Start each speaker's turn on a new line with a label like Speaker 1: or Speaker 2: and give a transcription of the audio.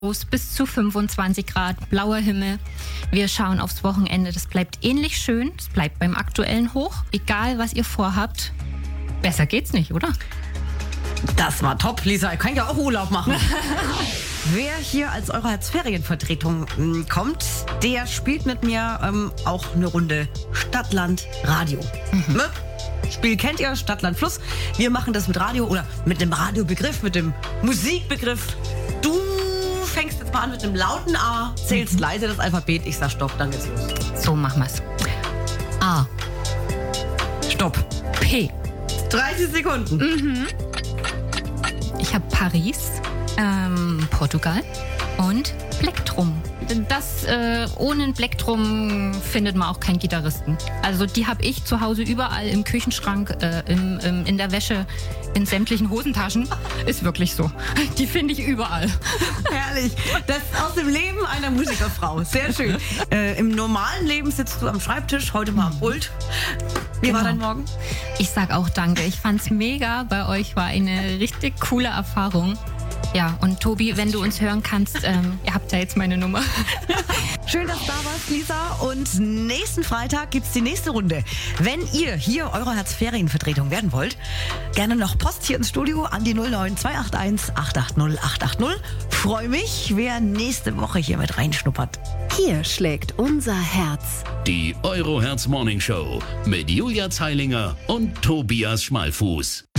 Speaker 1: bis zu 25 Grad, blauer Himmel. Wir schauen aufs Wochenende, das bleibt ähnlich schön, es bleibt beim aktuellen Hoch. Egal, was ihr vorhabt, besser geht's nicht, oder?
Speaker 2: Das war top, Lisa. Ihr könnt ja auch Urlaub machen. Wer hier als eure Ferienvertretung kommt, der spielt mit mir auch eine Runde Stadtland Radio. Ne? Spiel kennt ihr, Stadtland Fluss. Wir machen das mit Radio oder mit dem Radiobegriff, mit dem Musikbegriff. Du fängst jetzt mal an mit einem lauten A, zählst leise das Alphabet, ich sag Stopp, dann geht's los.
Speaker 1: So machen wir's. A.
Speaker 2: Stopp.
Speaker 1: P.
Speaker 2: 30 Sekunden.
Speaker 1: Ich habe Paris, Portugal und Plektrum. Das, ohne ein Plektrum findet man auch keinen Gitarristen. Also die habe ich zu Hause überall im Küchenschrank, in der Wäsche, in sämtlichen Hosentaschen. Ist wirklich so. Die finde ich überall.
Speaker 2: Herrlich. Das aus dem Leben einer Musikerfrau. Sehr schön. Im normalen Leben sitzt du am Schreibtisch, heute mal am Pult. Wie war dein Morgen?
Speaker 1: Ich sag auch danke. Ich fand's mega. Bei euch war eine richtig coole Erfahrung. Ja, und Tobi, wenn du uns hören kannst, ihr habt ja jetzt meine Nummer.
Speaker 2: Schön, dass du da warst, Lisa. Und nächsten Freitag gibt's die nächste Runde. Wenn ihr hier eure Herzferienvertretung werden wollt, gerne noch Post hier ins Studio an die 09281 880 880. Freue mich, wer nächste Woche hier mit reinschnuppert.
Speaker 3: Hier schlägt unser Herz.
Speaker 4: Die Euro Herz Morning Show mit Julia Zeilinger und Tobias Schmalfuß.